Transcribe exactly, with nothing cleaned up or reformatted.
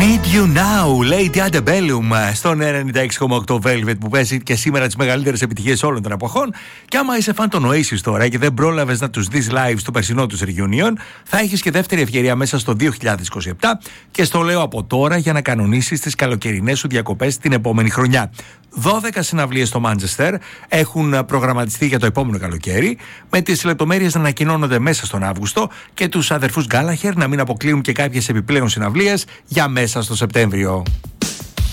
Need You Now, Lady Antebellum, στον ενενήντα έξι κόμμα οκτώ Velvet, που παίζει και σήμερα τις μεγαλύτερες επιτυχίες όλων των εποχών. Και άμα είσαι φαν των Oasis τώρα και δεν πρόλαβες να τους δεις live στο περσινό τους reunion, θα έχεις και δεύτερη ευκαιρία μέσα στο δύο χιλιάδες είκοσι επτά, και στο λέω από τώρα για να κανονίσεις τις καλοκαιρινές σου διακοπές την επόμενη χρονιά. δώδεκα συναυλίες στο Μάντσεστερ έχουν προγραμματιστεί για το επόμενο καλοκαίρι, με τις λεπτομέρειες να ανακοινώνονται μέσα στον Αύγουστο και τους αδερφούς Γκάλαχερ να μην αποκλείουν και κάποιες επιπλέον συναυλίες για μέσα στο Σεπτέμβριο.